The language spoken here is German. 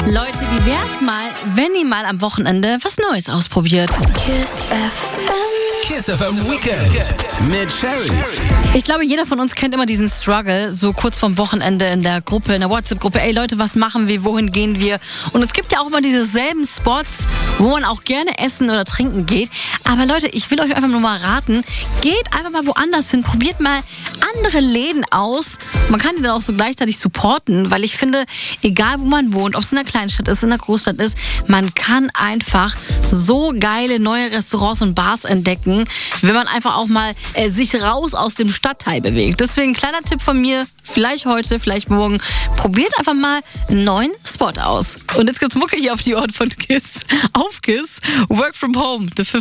Leute, wie wär's mal, wenn ihr mal am Wochenende was Neues ausprobiert? Kiss FM Weekend mit Sherry. Ich glaube, jeder von uns kennt immer diesen Struggle, so kurz vorm Wochenende in der Gruppe, in der WhatsApp-Gruppe. Ey Leute, was machen wir, wohin gehen wir? Und es gibt ja auch immer diese selben Spots, wo man auch gerne essen oder trinken geht. Aber Leute, ich will euch einfach nur mal raten, geht einfach mal woanders hin, probiert mal andere Läden aus. Man kann die dann auch so gleichzeitig supporten, weil ich finde, egal wo man wohnt, ob es in einer Kleinstadt ist, in einer Großstadt ist, man kann einfach so geile neue Restaurants und Bars entdecken, wenn man einfach auch mal sich raus aus dem Stadtteil bewegt. Deswegen kleiner Tipp von mir, vielleicht heute, vielleicht morgen, probiert einfach mal einen neuen Spot aus. Und jetzt gibt's Mucke hier auf die Ohren von Kiss. Auf Kiss, Work from Home, The Fifth